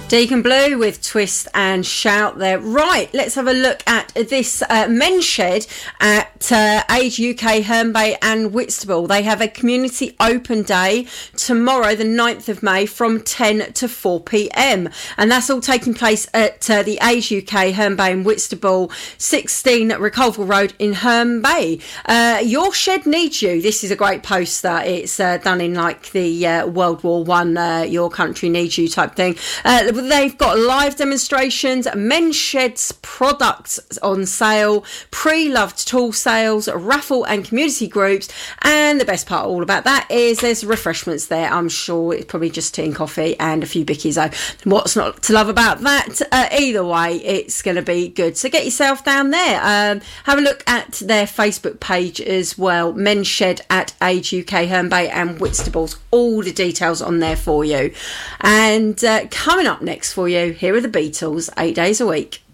Deacon Blue with Twist and Shout there. Right, let's have a look at this men's shed at Age UK, Herne Bay and Whitstable. They have a community open day tomorrow, the 9th of May, from 10 to 4 p.m. And that's all taking place at the Age UK, Herne Bay and Whitstable, 16 Reculver Road in Herne Bay. Your shed needs you. This is a great poster. It's done in like the World War I, your country needs you type thing. They've got live demonstrations, men's sheds products on sale, pre-loved tool sales, raffle and community groups, and the best part all about that is there's refreshments there. I'm sure it's probably just tea and coffee and a few bickies though. What's not to love about that? Either way, it's going to be good. So get yourself down there. Have a look at their Facebook page as well. Men's Shed at Age UK, Herne Bay and Whitstables. All the details on there for you. And coming up next for you, here are the Beatles, 8 days a week.